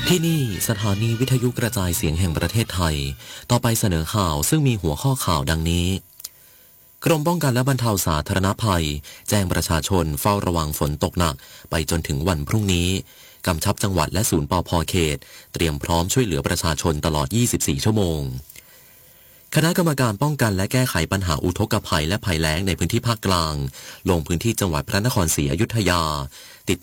ที่นี่สถานีวิทยุกระจายเสียงแห่งประเทศไทยต่อไปเสนอข่าวซึ่งมีหัวข้อข่าวดังนี้กรมป้องกันและบรรเทาสาธารณภัยแจ้งประชาชนเฝ้าระวังฝนตกหนักไปจนถึงวันพรุ่งนี้กำชับจังหวัดและศูนย์ปภ.เขตเตรียมพร้อมช่วยเหลือประชาชนตลอด 24 ชั่วโมงคณะกรรมการป้องกันและแก้ไขปัญหาอุทกภัยและภัยแล้งในพื้นที่ภาคกลางลงพื้นที่จังหวัดพระนครศรีอยุธยาติด